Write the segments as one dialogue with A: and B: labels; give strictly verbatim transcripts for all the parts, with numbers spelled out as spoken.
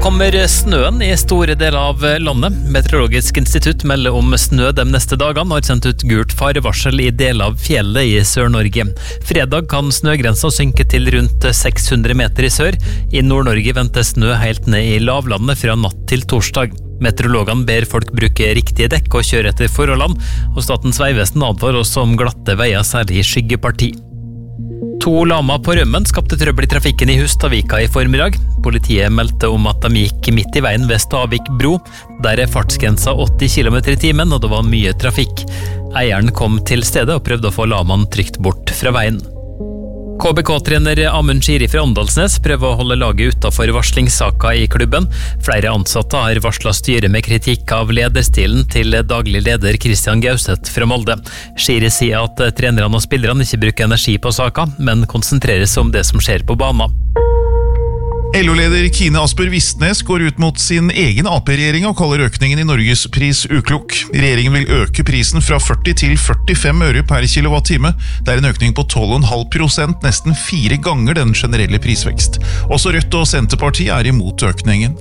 A: kommer snøen i store deler av landet. Meteorologisk institutt melder om snø de neste dagene, har sendt ut gult farevarsel i deler av fjellet i Sør-Norge. Fredag kan snøgrensa synke til rundt seks hundre meter i sør. I Nord-Norge ventes snø helt ned i lavlandet fra natt til torsdag. Meteorologene ber folk bruke riktige dekk og kjøre etter forholdene, og Statens vegvesen advarer også om glatte veier, særlig i skyggeparti. To lama på rømmen skapte trøbbel i trafikken i Hustadvika i formiddag. Politiet meldte om at de gikk midt i veien ved Stavik bro. Der er fartsgrensa åtti kilometer i timen, og det var mye trafikk. Eieren kom til stedet og prøvde å få lamaen trygt bort fra veien. K B K-trener Amund Shiri fra Åndalsnes prøver å holde laget utenfor varslingssaka i klubben. Flere ansatte har varslet styret med kritikk av lederstilen til daglig leder Christian Gauseth fra Molde. Shiri sier at trenerne og spillerne ikke bruker energi på saka, men konsentrerer seg om det som skjer på banen.
B: L O-leder Kine Asper Vistnes går ut mot sin egen A P-regjering og kaller økningen i Norges pris uklok. Regjeringen vil øke prisen fra førti til førtifem øre per kilowattime. Det er en økning på tolv komma fem prosent, nesten fire ganger den generelle prisvekst. Også Rødt og Senterpartiet er imot økningen.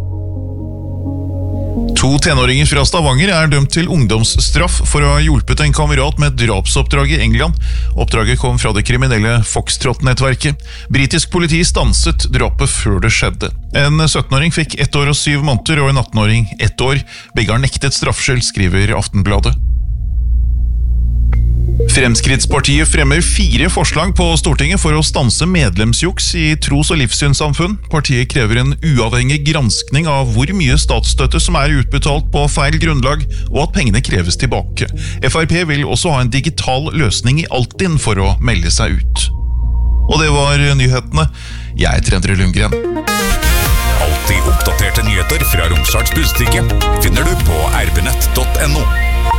B: To tenåringer fra Stavanger er dømt til ungdomsstraff for å ha hjulpet en kamerat med drapsoppdrag i England. Oppdraget kom fra det kriminelle Foxtrot-nettverket. Britisk politi stanset drapet før det skjedde. En syttenåring fikk ett år og syv måneder, og en attenåring ett år. Begge har nektet straffskyld, skriver Aftenbladet. Fremskrittspartiet fremmer fire forslag på Stortinget for å stanse medlemsjuks i tros- og livssynssamfunn. Partiet krever en uavhengig granskning av hvor mye statsstøtte som er utbetalt på feil grunnlag, og at pengene kreves tilbake. F R P vil også ha en digital løsning i Altinn for å melde seg ut. Og det var nyhetene. Jeg heter Endre Lundgren.
C: Alltid oppdaterte nyheter fra Romsdals Budstikke finner du på